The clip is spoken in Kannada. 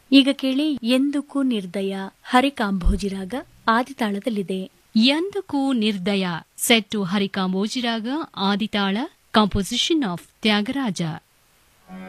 ಈಗ ಕೇಳಿ ಎಂದಕ್ಕೂ ನಿರ್ದಯ ಹರಿಕಾಂಭೋಜಿರಾಗ ಆದಿತಾಳದಲ್ಲಿದೆ. ಎಂದಕ್ಕೂ ನಿರ್ದಯ set to ಹರಿಕಾಂಭೋಜಿರಾಗ ಆದಿತಾಳ, composition of Tyagaraja.